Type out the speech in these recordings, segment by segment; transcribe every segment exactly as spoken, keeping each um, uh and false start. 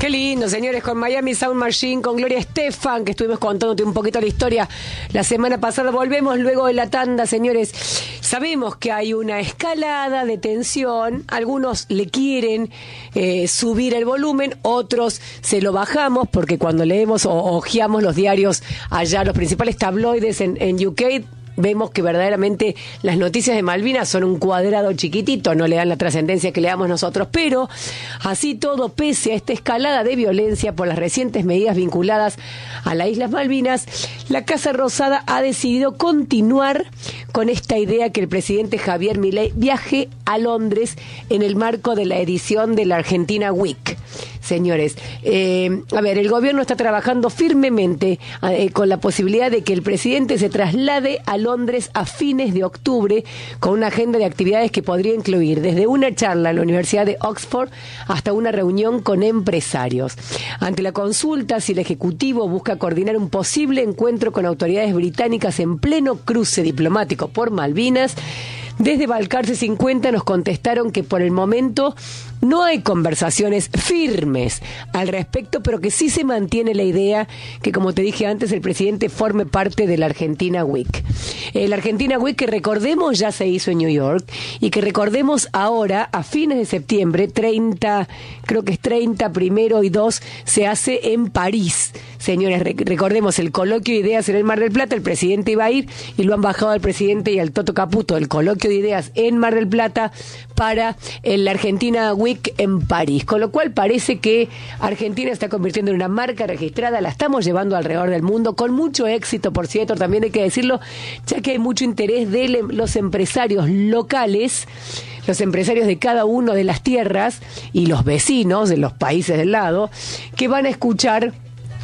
Qué lindo, señores, con Miami Sound Machine, con Gloria Estefan, que estuvimos contándote un poquito la historia la semana pasada. Volvemos luego de la tanda, señores. Sabemos que hay una escalada de tensión. Algunos le quieren eh, subir el volumen, otros se lo bajamos, porque cuando leemos o ojeamos los diarios allá, los principales tabloides en, en U K, vemos que verdaderamente las noticias de Malvinas son un cuadrado chiquitito, no le dan la trascendencia que le damos nosotros, pero así todo, pese a esta escalada de violencia por las recientes medidas vinculadas a las Islas Malvinas, la Casa Rosada ha decidido continuar con esta idea que el presidente Javier Milei viaje a Londres en el marco de la edición de la Argentina Week. Señores, eh, a ver, el gobierno está trabajando firmemente eh, con la posibilidad de que el presidente se traslade a Londres a fines de octubre con una agenda de actividades que podría incluir desde una charla en la Universidad de Oxford hasta una reunión con empresarios. Ante la consulta si el Ejecutivo busca coordinar un posible encuentro con autoridades británicas en pleno cruce diplomático por Malvinas, desde Balcarce cincuenta nos contestaron que por el momento no hay conversaciones firmes al respecto, pero que sí se mantiene la idea que, como te dije antes, el presidente forme parte de la Argentina Week. Eh, la Argentina Week, que recordemos ya se hizo en New York, y que recordemos ahora, a fines de septiembre, treinta, creo que es treinta, primero y dos, se hace en París. Señores, rec- recordemos el coloquio de ideas en el Mar del Plata, el presidente iba a ir y lo han bajado al presidente y al Toto Caputo, el coloquio de ideas en Mar del Plata para eh, la Argentina Week en París, con lo cual parece que Argentina se está convirtiendo en una marca registrada, la estamos llevando alrededor del mundo, con mucho éxito, por cierto, también hay que decirlo, ya que hay mucho interés de le- los empresarios locales, los empresarios de cada una de las tierras y los vecinos de los países del lado, que van a escuchar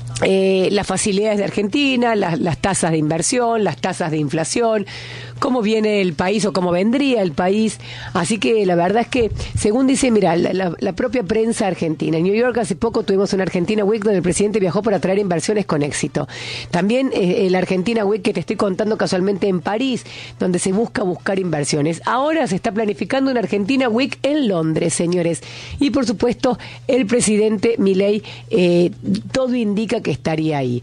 Eh, las facilidades de Argentina, las, las tasas de inversión, las tasas de inflación, cómo viene el país o cómo vendría el país. Así que la verdad es que, según dice, mira, la, la, la propia prensa argentina, en New York hace poco tuvimos una Argentina Week donde el presidente viajó para traer inversiones con éxito. También eh, la Argentina Week que te estoy contando casualmente en París, donde se busca buscar inversiones. Ahora se está planificando una Argentina Week en Londres, señores. Y por supuesto, el presidente Milei, eh, todo indica que estaría ahí.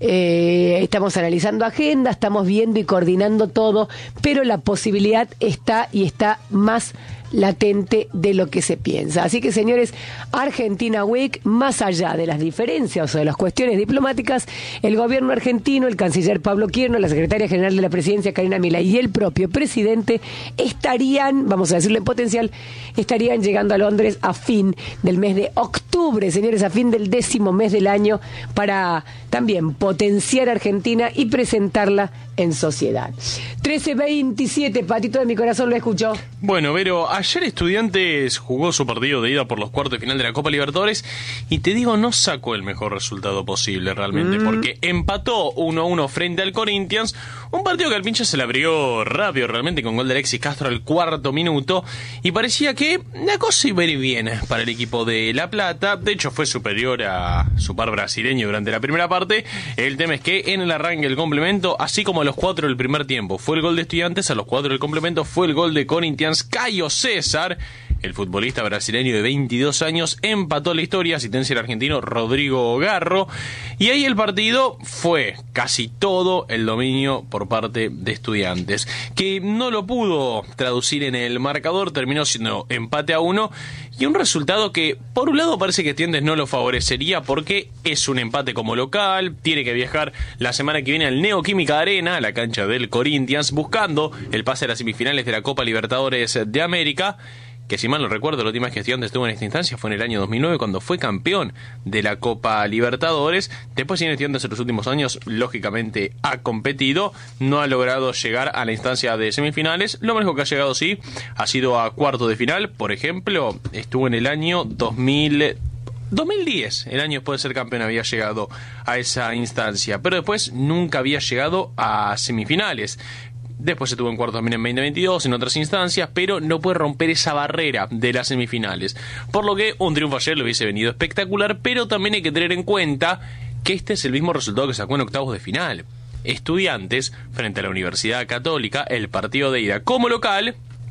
Eh, estamos analizando agenda, estamos viendo y coordinando todo, pero la posibilidad está y está más latente de lo que se piensa. Así que, señores, Argentina Week, más allá de las diferencias o de las cuestiones diplomáticas, el gobierno argentino, el canciller Pablo Quierno, la secretaria general de la presidencia Karina Milei y el propio presidente estarían, vamos a decirlo en potencial, estarían llegando a Londres a fin del mes de octubre, señores, a fin del décimo mes del año, para también potenciar a Argentina y presentarla en sociedad. trece veintisiete, Patito de mi corazón, lo escuchó. Bueno, Vero, ayer Estudiantes jugó su partido de ida por los cuartos de final de la Copa Libertadores y te digo, no sacó el mejor resultado posible realmente, mm. porque empató uno a uno frente al Corinthians, un partido que al pinche se le abrió rápido realmente con gol de Alexis Castro al cuarto minuto y parecía que la cosa iba a ir bien para el equipo de La Plata. De hecho, fue superior a su par brasileño durante la primera parte. El tema es que en el arranque del complemento, así como a los cuatro del primer tiempo fue el gol de Estudiantes, a los cuatro del complemento fue el gol de Corinthians. Caio César, el futbolista brasileño de veintidós años, empató la historia, asistencia al argentino Rodrigo Garro, y ahí el partido fue casi todo el dominio por parte de Estudiantes, que no lo pudo traducir en el marcador, terminó siendo empate a uno, y un resultado que, por un lado, parece que Estudiantes no lo favorecería porque es un empate como local, tiene que viajar la semana que viene al Neoquímica Arena, a la cancha del Corinthians, buscando el pase a las semifinales de la Copa Libertadores de América, que si mal no recuerdo, la última vez que Estudiantes estuvo en esta instancia fue en el año dos mil nueve, cuando fue campeón de la Copa Libertadores. Después, si Estudiantes en los últimos años, lógicamente, ha competido, no ha logrado llegar a la instancia de semifinales. Lo mejor que ha llegado, sí, ha sido a cuartos de final. Por ejemplo, estuvo en el año dos mil dos mil diez, el año después de ser campeón, había llegado a esa instancia, pero después nunca había llegado a semifinales. Después se tuvo en cuartos también en veinte veintidós, en otras instancias, pero no puede romper esa barrera de las semifinales. Por lo que un triunfo ayer le hubiese venido espectacular, pero también hay que tener en cuenta que este es el mismo resultado que sacó en octavos de final. Estudiantes frente a la Universidad Católica, el partido de ida como local,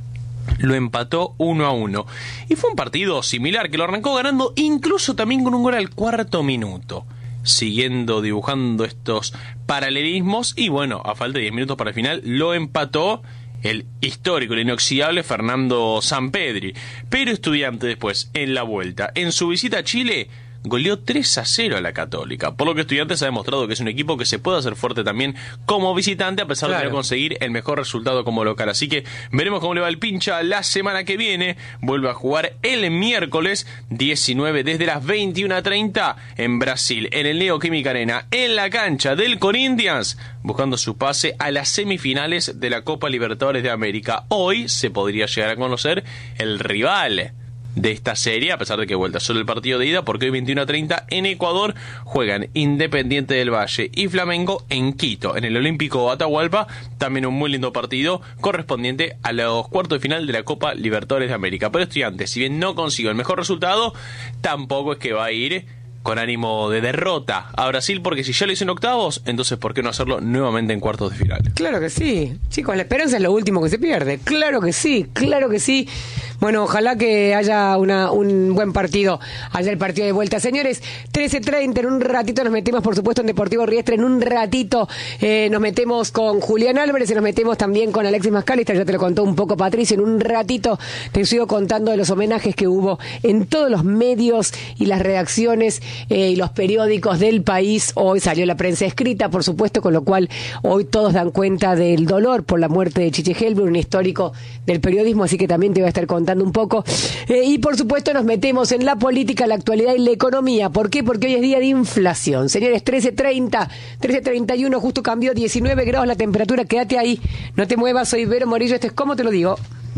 lo empató uno a uno. Y fue un partido similar, que lo arrancó ganando incluso también con un gol al cuarto minuto. Siguiendo dibujando estos paralelismos, y bueno, a falta de diez minutos para el final, lo empató el histórico, el inoxidable Fernando Sampedri. Pero Estudiantes después, en la vuelta, en su visita a Chile, goleó tres a cero a la Católica, por lo que Estudiantes ha demostrado que es un equipo que se puede hacer fuerte también como visitante, a pesar claro. de no conseguir el mejor resultado como local. Así que veremos cómo le va el Pincha la semana que viene. Vuelve a jugar el miércoles diecinueve desde las veintiuna treinta en Brasil, en el Neoquímica Arena, en la cancha del Corinthians, buscando su pase a las semifinales de la Copa Libertadores de América. Hoy se podría llegar a conocer el rival de esta serie, a pesar de que vuelta solo el partido de ida, porque hoy veintiuna treinta en Ecuador juegan Independiente del Valle y Flamengo en Quito, en el Olímpico Atahualpa. También un muy lindo partido correspondiente a los cuartos de final de la Copa Libertadores de América. Pero Estudiantes, si bien no consiguió el mejor resultado, tampoco es que va a ir con ánimo de derrota a Brasil, porque si ya lo hizo en octavos, entonces ¿por qué no hacerlo nuevamente en cuartos de final? Claro que sí, chicos, la esperanza es lo último que se pierde. Claro que sí, claro que sí. Bueno, ojalá que haya una, un buen partido allá, el partido de vuelta. Señores, trece treinta, en un ratito nos metemos, por supuesto, en Deportivo Riestre. En un ratito eh, nos metemos con Julián Álvarez y nos metemos también con Alexis Mascalista. Ya te lo contó un poco Patricio. En un ratito te sigo contando de los homenajes que hubo en todos los medios y las redacciones eh, y los periódicos del país. Hoy salió la prensa escrita, por supuesto, con lo cual hoy todos dan cuenta del dolor por la muerte de Chiche Helbrun, un histórico del periodismo, así que también te voy a estar contando un poco. Eh, y por supuesto nos metemos en la política, la actualidad y la economía. ¿Por qué? Porque hoy es día de inflación. Señores, trece treinta, trece treinta y uno, justo cambió diecinueve grados la temperatura. Quédate ahí, no te muevas. Soy Vero Morillo, este es ¿Cómo te lo digo?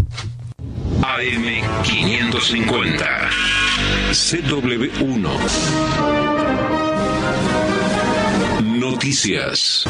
A M quinientos cincuenta, C W uno. Noticias.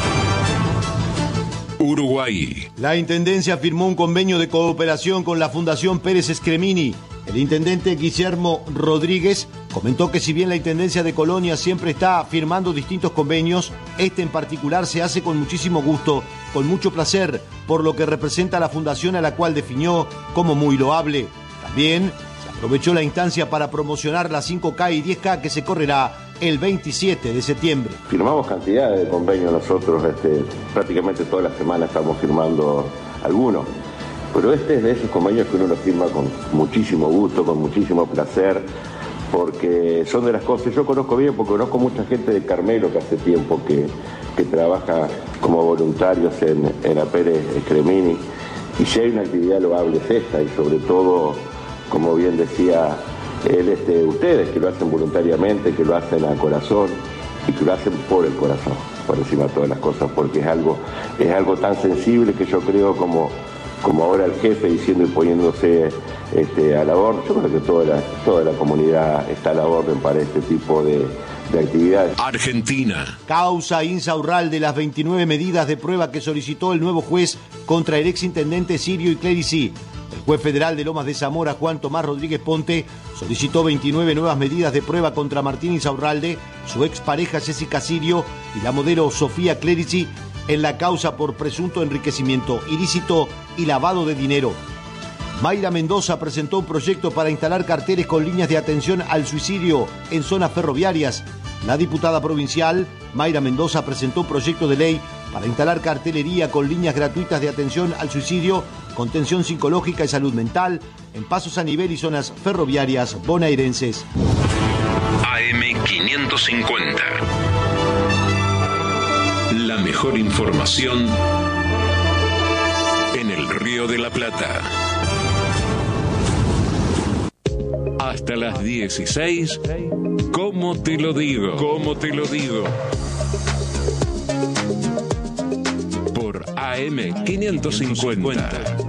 Uruguay. La Intendencia firmó un convenio de cooperación con la Fundación Pérez Scremini. El intendente Guillermo Rodríguez comentó que si bien la Intendencia de Colonia siempre está firmando distintos convenios, este en particular se hace con muchísimo gusto, con mucho placer, por lo que representa a la fundación, a la cual definió como muy loable. También se aprovechó la instancia para promocionar la cinco K y diez K que se correrá el veintisiete de septiembre. Firmamos cantidades de convenios nosotros, este, prácticamente toda la semana estamos firmando algunos, pero este es de esos convenios que uno los firma con muchísimo gusto, con muchísimo placer, porque son de las cosas, yo conozco bien, porque conozco mucha gente de Carmelo que hace tiempo que, que trabaja como voluntarios en, en la Pérez Scremini, y si hay una actividad loable es esta, y sobre todo, como bien decía él, este, ustedes que lo hacen voluntariamente, que lo hacen a corazón y que lo hacen por el corazón, por encima de todas las cosas, porque es algo, es algo tan sensible que yo creo como, como ahora el jefe diciendo y poniéndose este, a la orden. Yo creo que toda la, toda la comunidad está a la orden para este tipo de, de actividades. Argentina. Causa Insaurral de las veintinueve medidas de prueba que solicitó el nuevo juez contra el exintendente Sirio y Clerici. El juez federal de Lomas de Zamora, Juan Tomás Rodríguez Ponte, solicitó veintinueve nuevas medidas de prueba contra Martín Insaurralde, su expareja Jessica Sirio y la modelo Sofía Clerici en la causa por presunto enriquecimiento ilícito y lavado de dinero. Mayra Mendoza presentó un proyecto para instalar carteles con líneas de atención al suicidio en zonas ferroviarias. La diputada provincial, Mayra Mendoza, presentó un proyecto de ley para instalar cartelería con líneas gratuitas de atención al suicidio, contención psicológica y salud mental en pasos a nivel y zonas ferroviarias bonaerenses. A M quinientos cincuenta. La mejor información en el Río de la Plata. Hasta las dieciséis, ¿cómo te lo digo? ¿Cómo te lo digo? Por A M quinientos cincuenta.